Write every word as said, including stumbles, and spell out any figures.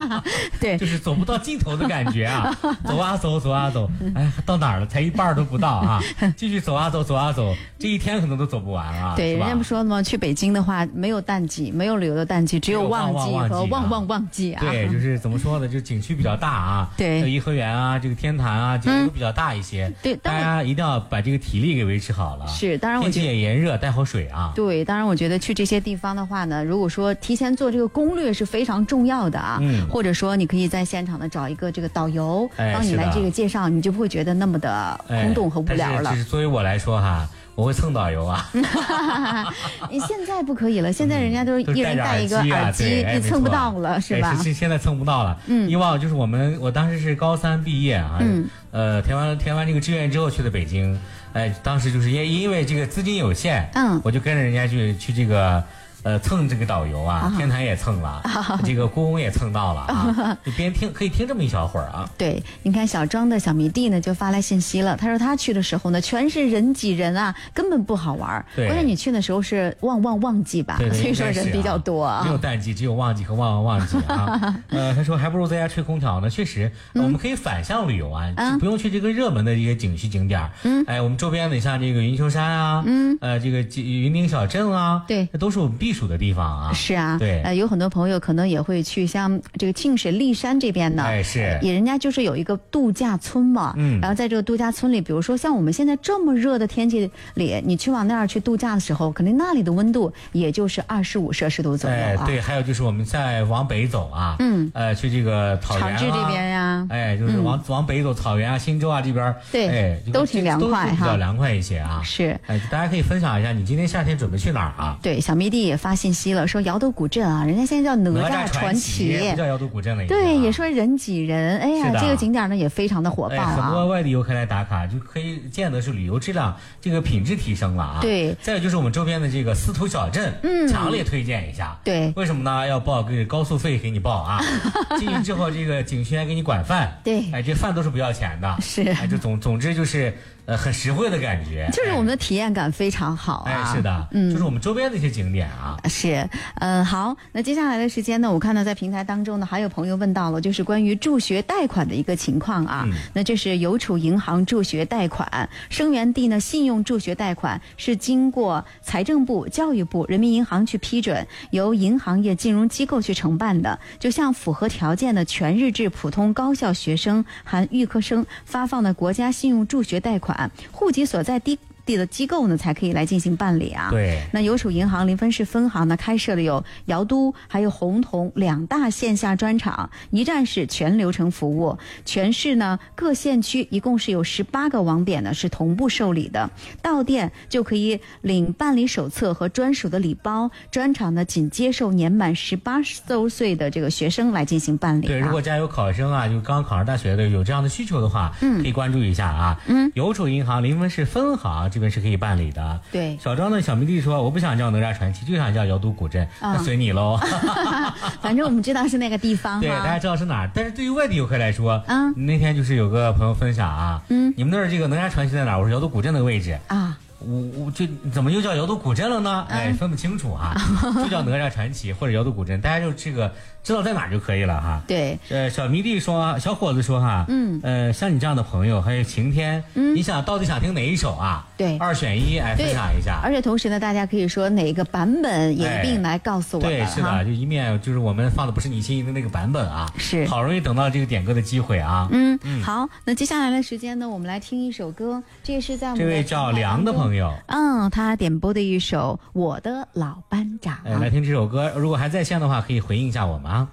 对， 就是走不到尽头的感觉啊，走啊走，走啊走，哎，到哪儿了？才一半都不到啊，继续走啊走，走啊走，这一天可能都走不完啊。 对，人家不说吗？去北京的话，没有淡季，没有旅游的淡季，只有旺季和旺旺旺季啊。 对，就是怎么说呢？就景区比较大啊， 对， 颐和园啊，这个天坛啊，景区都比较大一些。 对， 大家一定要把这个体力给维持好了。 是，当然我天气也炎热，带好水啊。 对，当然我觉得去这些地方的话呢，如果说提前做这个攻略是非常重要的啊， 嗯， 或者说你可以在现场呢找一个这个导游哎帮你来这个介绍，你就不会觉得那么的空洞和无聊了。 哎、是作为我来说哈。我会蹭导游啊！ 你现在不可以了，现在人家都是一人带一个耳机， 嗯、 你蹭不到了，是吧？ 是现在蹭不到了。 嗯， 以往就是我们，我当时是高三毕业啊， 嗯， 呃，填完填完这个志愿之后去的北京，哎，当时就是因因为这个资金有限， 嗯， 我就跟着人家去去这个。呃，蹭这个导游啊，啊天坛也蹭了，啊、这个故宫也蹭到了啊，就边听可以听这么一小会儿啊。 对，你看小庄的小迷弟呢就发来信息了，他说他去的时候呢全是人挤人啊，根本不好玩。关键你去的时候是旺旺旺季吧， 对对所以说人比较多啊。 只有淡季，只有旺季和旺旺旺季啊。呃，他说还不如在家吹空调呢。确实，嗯、我们可以反向旅游啊，嗯、不用去这个热门的一些景区景点。嗯，哎，我们周边的像这个云丘山啊，嗯，呃，这个云顶小镇啊， 对， 这都是我们避暑的地方啊。 是啊， 对， 呃，有很多朋友可能也会去像这个庆水丽山这边呢， 哎是， 也人家就是有一个度假村嘛，嗯，然后在这个度假村里，比如说像我们现在这么热的天气里，你去往那儿去度假的时候，肯定那里的温度也就是二十五摄氏度左右啊。 哎，对，还有就是我们再往北走啊，嗯，呃，去这个草原、啊、 长治这边呀， 哎，就是往、嗯、往北走，草原啊、新州啊这边， 对， 哎， 都挺凉快哈， 比较凉快一些啊。 是， 哎，大家可以分享一下，你今天夏天准备去哪儿啊？ 对，小迷弟也发信息了，说瑶都古镇啊，人家现在叫哪吒传奇， 不叫瑶都古镇了。 对，也说人挤人，哎呀，这个景点呢也非常的火爆啊， 哎、很多外地游客来打卡，就可以见得是旅游质量这个品质提升了啊。 对， 再有就是我们周边的这个司徒小镇，嗯，强烈推荐一下。 对， 为什么呢？要报个高速费给你报啊，进去之后这个景区还给你管饭， 对， 哎，这饭都是不要钱的， 是， 哎，就总总之就是。呃，很实惠的感觉， 就是我们的体验感非常好啊！ 哎，是的，嗯，就是我们周边的一些景点啊。 是，嗯、呃，好，那接下来的时间呢，我看到在平台当中呢，还有朋友问到了，就是关于助学贷款的一个情况啊。嗯、那这是邮储银行助学贷款，生源地呢信用助学贷款是经过财政部、教育部、人民银行去批准，由银行业金融机构去承办的，就向符合条件的全日制普通高校学生含预科生发放的国家信用助学贷款。户籍所在地的机构呢，才可以来进行办理啊。 对， 那邮储银行临汾市分行呢，开设了有瑶都还有洪洞两大线下专场，一站式全流程服务。全市呢各县区一共是有十八个网点呢是同步受理的，到店就可以领办理手册和专属的礼包。专场呢仅接受年满十八周岁的这个学生来进行办理、啊。 对，如果家有考生啊，就刚考上大学的有这样的需求的话，嗯，可以关注一下啊。嗯，邮储银行临汾市分行这边是可以办理的。 对， 小庄的小迷弟说，我不想叫哪吒传奇，就想叫瑶都古镇，嗯、那随你喽。 反正我们知道是那个地方， 对，大家知道是哪儿。但是对于外地游客来说， 嗯， 那天就是有个朋友分享啊，嗯，你们那儿这个哪吒传奇在哪儿？我说瑶都古镇的位置啊。我我就怎么又叫瑶都古镇了呢？嗯、哎，分不清楚啊，就叫哪吒传奇或者瑶都古镇，大家就这个知道在哪儿就可以了哈。 对， 呃，小迷弟说，小伙子说哈，嗯，呃，像你这样的朋友还有晴天，嗯，你想到底想听哪一首啊？ 对， 二选一，哎，分享一下。 而且同时呢，大家可以说哪个版本也一并来告诉我们、 哎。对，是的，就一面就是我们放的不是你心仪的那个版本啊， 是， 好容易等到这个点歌的机会啊。 嗯嗯，好，那接下来的时间呢，我们来听一首歌，这也是在我们这位叫梁的朋友， 嗯。他点播的一首《我的老班长》， 哎，来听这首歌。如果还在线的话，可以回应一下我们啊。